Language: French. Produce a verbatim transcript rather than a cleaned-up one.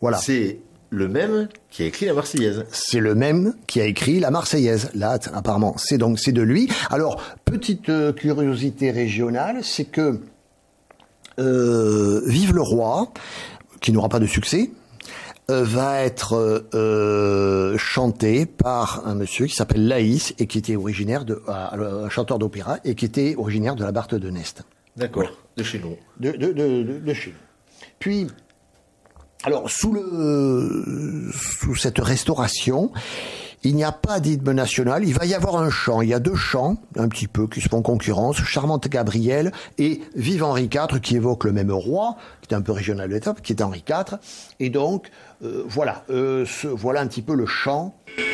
Voilà. C'est le même qui a écrit la Marseillaise. C'est le même qui a écrit la Marseillaise. Là, apparemment, c'est donc c'est de lui. Alors, petite euh, curiosité régionale, c'est que euh, Vive le Roi, qui n'aura pas de succès, euh, va être euh, chanté par un monsieur qui s'appelle Laïs et qui était originaire de euh, un chanteur d'opéra et qui était originaire de la Barthe de Nest. D'accord. Voilà. De chez nous. De de de de, de chez nous. Puis alors, sous le, sous cette restauration, il n'y a pas d'hymne national. Il va y avoir un chant. Il y a deux chants, un petit peu, qui se font concurrence. Charmante Gabrielle et Vive Henri quatre, qui évoque le même roi, qui est un peu régional de l'étape, qui est Henri quatre. Et donc, euh, voilà, euh, ce, voilà un petit peu le chant